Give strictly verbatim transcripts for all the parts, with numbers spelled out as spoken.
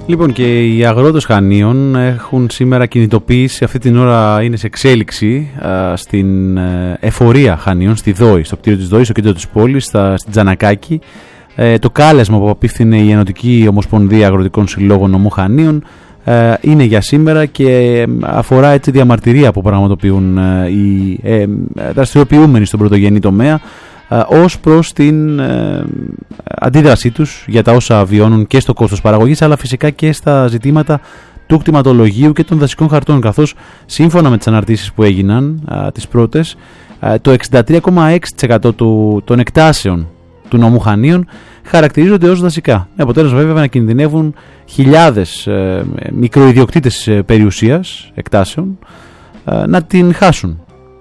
Λοιπόν, και οι αγρότες Χανίων έχουν σήμερα κινητοποίηση, αυτή την ώρα είναι σε εξέλιξη α, στην ε, εφορία Χανίων, στη ΔΟΗ, στο κτίριο της ΔΟΗ, στο κέντρο της πόλης, στα, στην Τζανακάκη. Ε, το κάλεσμα που απίφθινε η Ενωτική Ομοσπονδία Αγροτικών Συλλόγων Νομού Χανίων ε, είναι για σήμερα και αφορά έτσι διαμαρτυρία που πραγματοποιούν ε, οι ε, δραστηριοποιούμενοι στον πρωτογενή τομέα ως προς την ε, αντίδρασή τους για τα όσα βιώνουν και στο κόστος παραγωγής, αλλά φυσικά και στα ζητήματα του κτηματολογίου και των δασικών χαρτών, καθώς σύμφωνα με τις αναρτήσεις που έγιναν α, τις πρώτες, α, το εξήντα τρία κόμμα έξι τοις εκατό του, των εκτάσεων του νομού Χανίων χαρακτηρίζονται ως δασικά. Με αποτέλεσμα βέβαια να κινδυνεύουν χιλιάδες ε, μικροϊδιοκτήτες ε, περιουσίας εκτάσεων ε, να την χάσουν.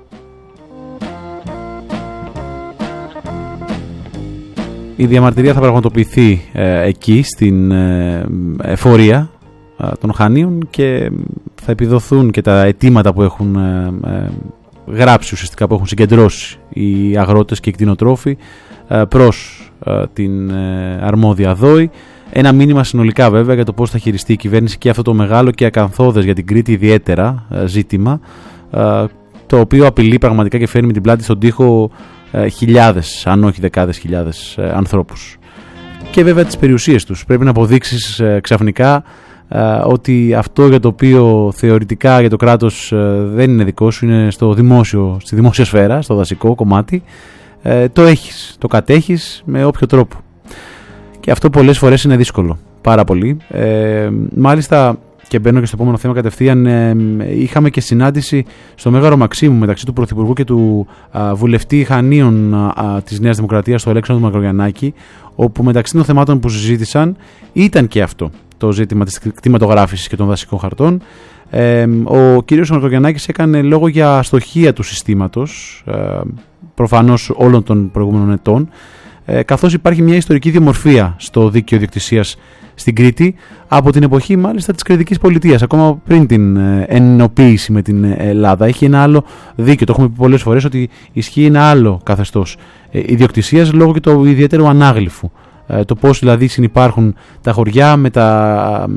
Η διαμαρτυρία θα πραγματοποιηθεί ε, εκεί στην ε, εφορία ε, των Χανίων και θα επιδοθούν και τα αιτήματα που έχουν ε, ε, γράψει ουσιαστικά, που έχουν συγκεντρώσει οι αγρότες και οι κτηνοτρόφοι ε, προς ε, την ε, αρμόδια ΔΟΗ. Ένα μήνυμα συνολικά βέβαια για το πώς θα χειριστεί η κυβέρνηση και αυτό το μεγάλο και ακαθόδες για την Κρήτη ιδιαίτερα ε, ζήτημα, ε, το οποίο απειλεί πραγματικά και φέρνει με την πλάτη στον τοίχο ε, χιλιάδες, αν όχι δεκάδες χιλιάδες ε, ανθρώπους. Και βέβαια τις περιουσίες τους. Πρέπει να αποδείξεις ε, ξαφνικά ε, ότι αυτό για το οποίο θεωρητικά για το κράτος ε, δεν είναι δικό σου, είναι στο δημόσιο, στη δημόσια σφαίρα, στο δασικό κομμάτι, ε, το έχεις, το κατέχεις με όποιο τρόπο. Και αυτό πολλές φορές είναι δύσκολο, πάρα πολύ. Ε, μάλιστα, και μπαίνω και στο επόμενο θέμα κατευθείαν, ε, είχαμε και συνάντηση στο Μέγαρο Μαξίμου μεταξύ του Πρωθυπουργού και του α, βουλευτή Χανίων α, της Νέας Δημοκρατίας, του Αλέξανδρου Μακρογιαννάκη, όπου μεταξύ των θεμάτων που συζήτησαν ήταν και αυτό το ζήτημα της κτηματογράφησης και των δασικών χαρτών. Ε, ο κύριος Μακρογιαννάκης έκανε λόγο για αστοχία του συστήματος, ε, προφανώς όλων των προηγούμενων ετών, ε, καθώς υπάρχει μια ιστορική διομορφία στο δίκαιο ιδιοκτησίας στην Κρήτη από την εποχή μάλιστα της Κρητικής Πολιτείας, ακόμα πριν την ε, ενοποίηση με την Ελλάδα. Έχει ένα άλλο δίκαιο, το έχουμε πει πολλές φορές, ότι ισχύει ένα άλλο καθεστώς ε, ιδιοκτησίας λόγω και του ιδιαίτερου ανάγλυφου. Ε, το πώς δηλαδή συνυπάρχουν τα χωριά με, τα,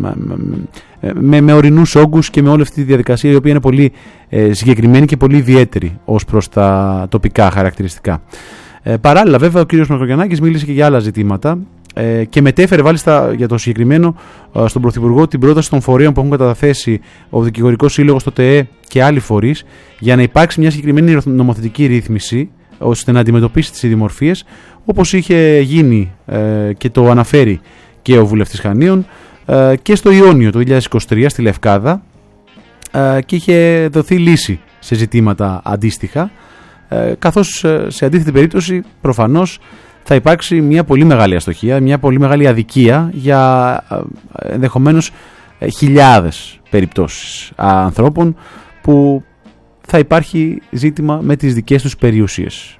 με, με ορεινούς όγκους και με όλη αυτή τη διαδικασία, η οποία είναι πολύ ε, συγκεκριμένη και πολύ ιδιαίτερη ως προς τα τοπικά χαρακτηριστικά. Ε, παράλληλα βέβαια ο κύριος Μακρογιαννάκης μίλησε και για άλλα ζητήματα ε, και μετέφερε βάλιστα για το συγκεκριμένο ε, στον Πρωθυπουργό την πρόταση των φορέων που έχουν καταθέσει ο Δικηγορικός Σύλλογος, το ΤΕΕ και άλλοι φορείς, για να υπάρξει μια συγκεκριμένη νομοθετική ρύθμιση ώστε να αντιμετωπίσει τις ιδιομορφίες, όπως είχε γίνει ε, και το αναφέρει και ο βουλευτής Χανίων ε, και στο Ιόνιο το δύο χιλιάδες είκοσι τρία στη Λευκάδα, ε, και είχε δοθεί λύση σε ζητήματα αντίστοιχα, ε, καθώς ε, σε αντίθετη περίπτωση προφανώς θα υπάρξει μια πολύ μεγάλη αστοχία, μια πολύ μεγάλη αδικία για ε, ενδεχομένως ε, χιλιάδες περιπτώσεις ανθρώπων που θα υπάρχει ζήτημα με τις δικές τους περιουσίες.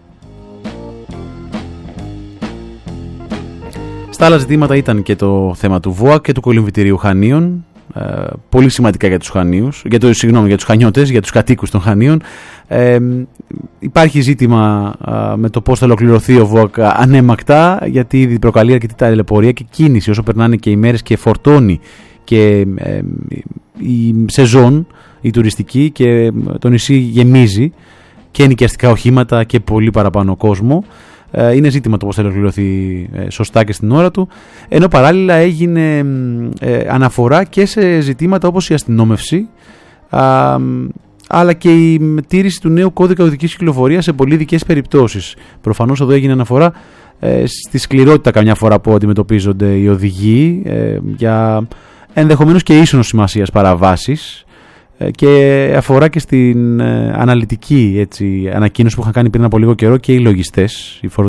Στα άλλα ζητήματα ήταν και το θέμα του ΒΟΑΚ και του κολυμβητηρίου Χανίων, ε, πολύ σημαντικά για τους Χανίους, για, το, συγγνώμη, για τους Χανιώτες, για τους κατοίκους των Χανίων. Ε, υπάρχει ζήτημα ε, με το πώς θα ολοκληρωθεί ο ΒΟΑΚ ανέμακτα, γιατί ήδη προκαλεί αρκετή ταλαιπωρία και κίνηση όσο περνάνε και οι μέρες και φορτώνει και ε, η σεζόν, η τουριστική, και το νησί γεμίζει και νοικιαστικά οχήματα και πολύ παραπάνω κόσμο. Είναι ζήτημα το πώς θα ολοκληρωθεί σωστά και στην ώρα του, ενώ παράλληλα έγινε ε, αναφορά και σε ζητήματα όπως η αστυνόμευση, α, αλλά και η τήρηση του νέου κώδικα οδικής κυκλοφορίας σε πολύ ειδικές περιπτώσεις. Προφανώς εδώ έγινε αναφορά ε, στη σκληρότητα καμιά φορά που αντιμετωπίζονται οι οδηγοί ε, για ενδεχομένως και ίσονος σημασίας παραβάσεις, και αφορά και στην ε, αναλυτική έτσι, ανακοίνωση που είχαν κάνει πριν από λίγο καιρό και οι λογιστές, οι